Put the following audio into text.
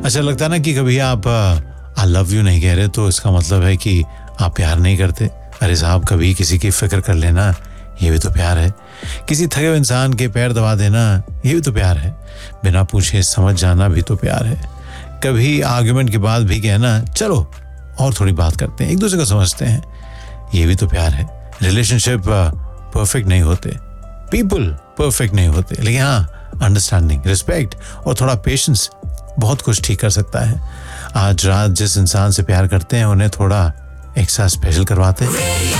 अच्छा लगता है ना कि कभी आप आई लव यू नहीं कह रहे तो इसका मतलब है कि आप प्यार नहीं करते। अरे साहब, कभी किसी की फिक्र कर लेना, ये भी तो प्यार है। किसी थके हुए इंसान के पैर दबा देना, ये भी तो प्यार है। बिना पूछे समझ जाना भी तो प्यार है। कभी आर्गुमेंट के बाद भी कहना चलो और थोड़ी बात करते हैं, एक दूसरे को समझते हैं, ये भी तो प्यार है। रिलेशनशिप परफेक्ट नहीं होते, पीपल परफेक्ट नहीं होते, लेकिन हाँ, अंडरस्टैंडिंग, रिस्पेक्ट और थोड़ा पेशेंस बहुत कुछ ठीक कर सकता है। आज रात जिस इंसान से प्यार करते हैं उन्हें थोड़ा एक्स्ट्रा स्पेशल करवाते हैं।